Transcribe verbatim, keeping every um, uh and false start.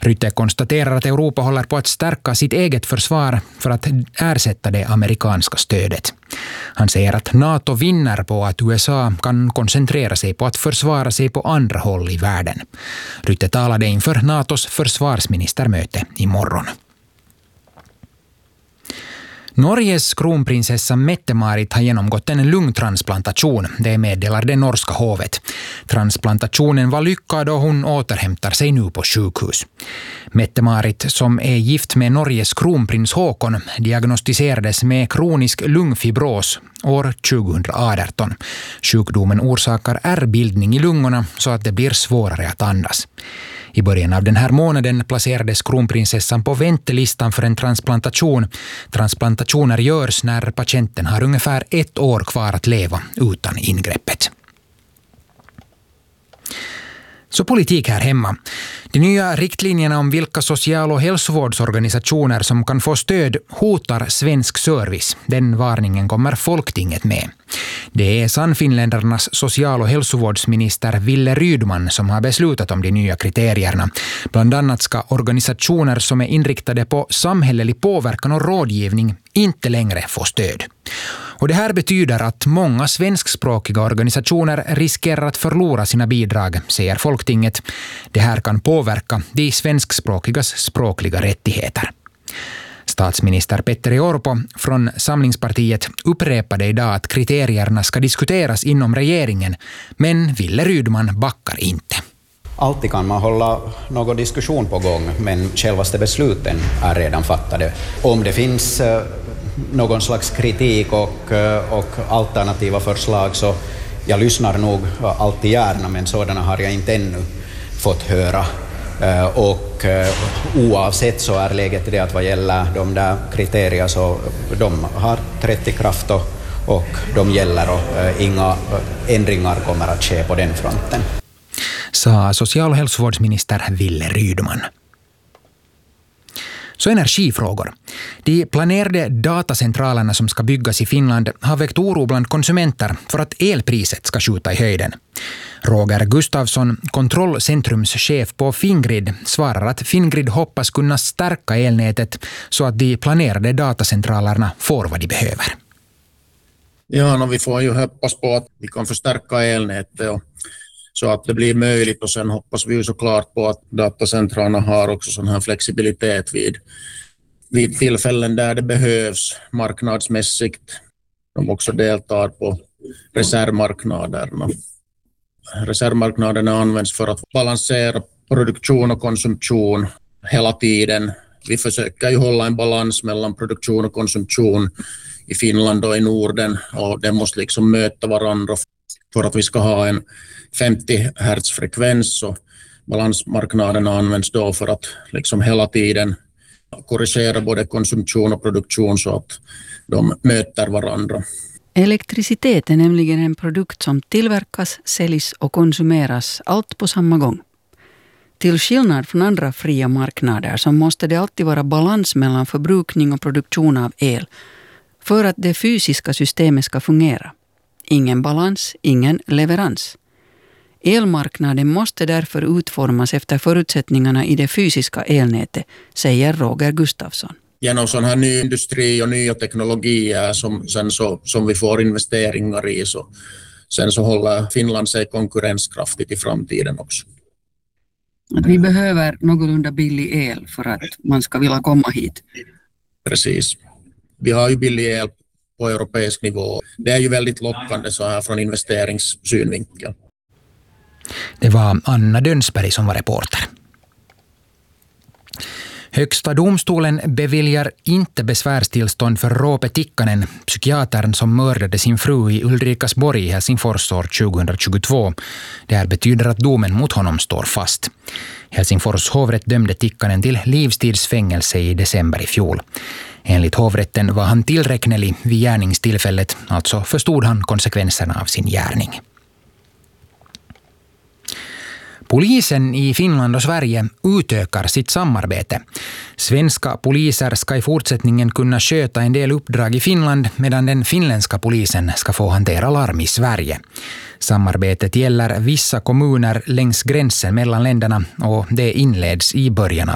Rutte konstaterar att Europa håller på att stärka sitt eget försvar för att ersätta det amerikanska stödet. Han säger att NATO vinner på att U S A kan koncentrera sig på att försvara sig på andra håll i världen. Rutte talade inför NATOs försvarsministermöte imorgon. Norges kronprinsessa Mette-Marit har genomgått en lungtransplantation, det meddelar det norska hovet. Transplantationen var lyckad och hon återhämtar sig nu på sjukhus. Mette-Marit, som är gift med Norges kronprins Håkon, diagnostiserades med kronisk lungfibros år tjugoarton. Sjukdomen orsakar ärrbildning i lungorna så att det blir svårare att andas. I början av den här månaden placerades kronprinsessan på väntelistan för en transplantation. Transplantationer görs när patienten har ungefär ett år kvar att leva utan ingreppet. Så politik här hemma. De nya riktlinjerna om vilka social- och hälsovårdsorganisationer som kan få stöd hotar svensk service. Den varningen kommer Folktinget med. Det är Sannfinländarnas social- och hälsovårdsminister Ville Rydman som har beslutat om de nya kriterierna. Bland annat ska organisationer som är inriktade på samhällelig påverkan och rådgivning inte längre få stöd. Och det här betyder att många svenskspråkiga organisationer riskerar att förlora sina bidrag, säger Folktinget. Det här kan påverka de svenskspråkigas språkliga rättigheter. Statsminister Petteri Orpo från Samlingspartiet upprepade idag att kriterierna ska diskuteras inom regeringen, men Ville Rydman backar inte. Alltid kan man hålla någon diskussion på gång, men självaste besluten är redan fattade. Om det finns någon slags kritik och, och alternativa förslag så jag lyssnar nog alltid gärna, men sådana har jag inte ännu fått höra. Och oavsett så är läget det att vad gäller de där kriterierna så de har trätt i kraft och, och de gäller och inga ändringar kommer att ske på den fronten. Sa social- och hälsovårdsminister Ville Rydman. Så energifrågor. De planerade datacentralerna som ska byggas i Finland har väckt oro bland konsumenter för att elpriset ska skjuta i höjden. Roger Gustafsson, kontrollcentrumschef på Fingrid, svarar att Fingrid hoppas kunna stärka elnätet så att de planerade datacentralerna får vad de behöver. Ja, no, vi får ju hoppas på att vi kan förstärka elnätet och så att det blir möjligt, och sen hoppas vi ju såklart på att datacentralerna har också sån här flexibilitet vid, vid tillfällen där det behövs marknadsmässigt. De också deltar på reservmarknaderna. Reservmarknaderna används för att balansera produktion och konsumtion hela tiden. Vi försöker ju hålla en balans mellan produktion och konsumtion i Finland och i Norden, och det måste liksom möta varandra för att vi ska ha en femtio hertz frekvens, och balansmarknaderna används då för att liksom hela tiden korrigera både konsumtion och produktion så att de möter varandra. Elektricitet är nämligen en produkt som tillverkas, säljs och konsumeras allt på samma gång. Till skillnad från andra fria marknader så måste det alltid vara balans mellan förbrukning och produktion av el för att det fysiska systemet ska fungera. Ingen balans, ingen leverans. Elmarknaden måste därför utformas efter förutsättningarna i det fysiska elnätet, säger Roger Gustafsson. Genom sån här ny industri och nya teknologier som, sen så, som vi får investeringar i, så sen så håller Finland sig konkurrenskraftigt i framtiden också. Att vi behöver någorlunda billig el för att man ska vilja komma hit. Precis. Vi har ju billig el på europeisk nivå. Det är ju väldigt lockande så här från investeringssynvinkel. Det var Anna Dönsberg som var reporter. Högsta domstolen beviljar inte besvärstillstånd för Roope Tikkanen, psykiatern som mördade sin fru i Ulrikasborg i Helsingfors år tjugohundratjugotvå. Det här betyder att domen mot honom står fast. Helsingfors hovrätt dömde Tikkanen till livstidsfängelse i december i fjol. Enligt hovrätten var han tillräknelig vid gärningstillfället, alltså förstod han konsekvenserna av sin gärning. Polisen i Finland och Sverige utökar sitt samarbete. Svenska poliser ska i fortsättningen kunna sköta en del uppdrag i Finland medan den finländska polisen ska få hantera larm i Sverige. Samarbetet gäller vissa kommuner längs gränsen mellan länderna och det inleds i början av